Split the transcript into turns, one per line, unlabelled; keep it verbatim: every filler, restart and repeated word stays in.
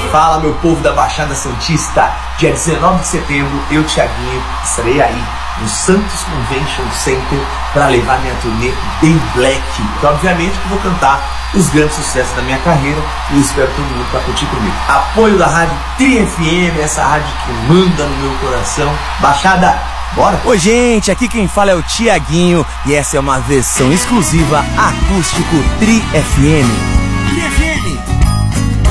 Fala, meu povo da Baixada Santista. Dia dezenove de setembro, eu, Thiaguinho, estarei aí no Santos Convention Center para levar minha turnê bem black. Então, obviamente que vou cantar os grandes sucessos da minha carreira e eu espero todo mundo para curtir comigo. Apoio da Rádio Tri F M, essa rádio que manda no meu coração. Baixada, bora!
Oi, gente, aqui quem fala é o Thiaguinho e essa é uma versão exclusiva acústico Tri F M.